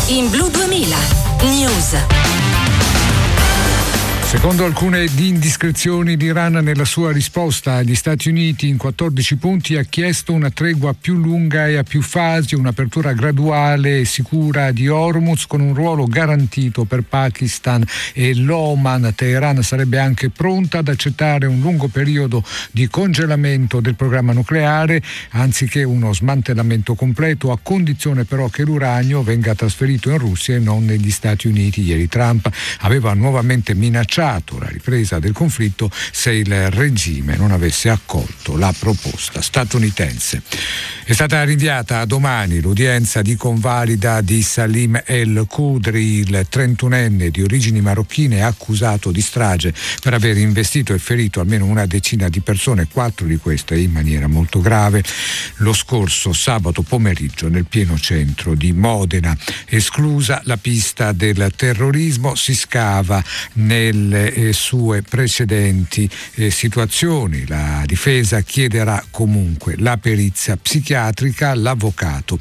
in Blu 2000 News. Secondo alcune indiscrezioni, l'Iran nella sua risposta agli Stati Uniti in 14 punti ha chiesto una tregua più lunga e a più fasi, un'apertura graduale e sicura di Hormuz con un ruolo garantito per Pakistan e l'Oman. Teheran sarebbe anche pronta ad accettare un lungo periodo di congelamento del programma nucleare anziché uno smantellamento completo, a condizione però che l'uranio venga trasferito in Russia e non negli Stati Uniti. Ieri Trump aveva nuovamente minacciato la ripresa del conflitto se il regime non avesse accolto la proposta statunitense. È stata rinviata a domani l'udienza di convalida di Salim El Khudri, il 31enne di origini marocchine accusato di strage per aver investito e ferito almeno una decina di persone, 4 di queste in maniera molto grave, lo scorso sabato pomeriggio nel pieno centro di Modena. Esclusa la pista del terrorismo, si scava nelle sue precedenti situazioni. La difesa chiederà comunque la perizia psichiatrica. L'avvocato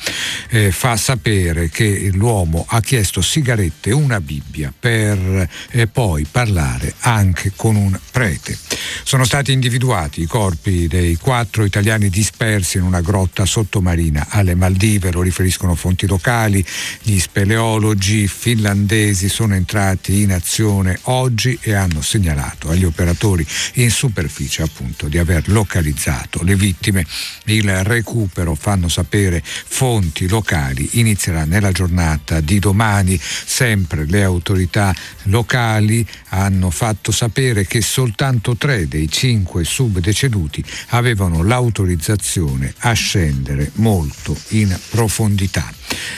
fa sapere che l'uomo ha chiesto sigarette e una Bibbia per poi parlare anche con un prete. Sono stati individuati i corpi dei 4 italiani dispersi in una grotta sottomarina alle Maldive, lo riferiscono fonti locali. Gli speleologi finlandesi sono entrati in azione oggi e hanno segnalato agli operatori in superficie appunto di aver localizzato le vittime. Il recupero, fanno sapere fonti locali, inizierà nella giornata di domani. Sempre le autorità locali hanno fatto sapere che soltanto 3 dei 5 subdeceduti avevano l'autorizzazione a scendere molto in profondità.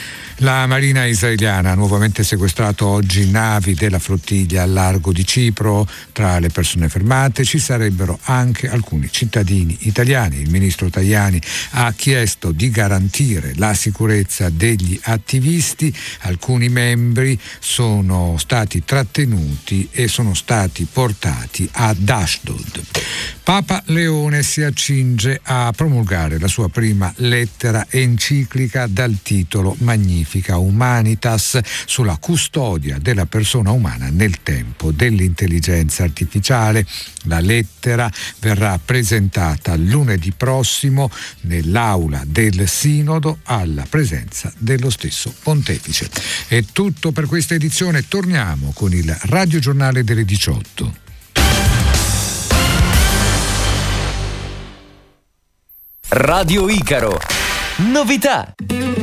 La Marina israeliana ha nuovamente sequestrato oggi navi della flottiglia al largo di Cipro. Tra le persone fermate ci sarebbero anche alcuni cittadini italiani. Il ministro Tajani ha chiesto di garantire la sicurezza degli attivisti. Alcuni membri sono stati trattenuti e sono stati portati ad Ashdod. Papa Leone si accinge a promulgare la sua prima lettera enciclica dal titolo Magnifica Humanitas, sulla custodia della persona umana nel tempo dell'intelligenza artificiale. La lettera verrà presentata lunedì prossimo nell'aula del Sinodo alla presenza dello stesso Pontefice. È tutto per questa edizione, torniamo con il radiogiornale delle 18. Radio Icaro. Novità.